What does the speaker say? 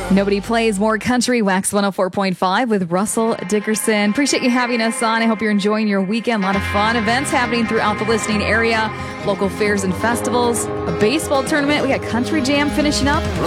Nobody plays more country. Wax 104.5 with Russell Dickerson. Appreciate you having us on. I hope you're enjoying your weekend. A lot of fun events happening throughout the listening area. Local fairs and festivals. A baseball tournament. We got Country Jam finishing up.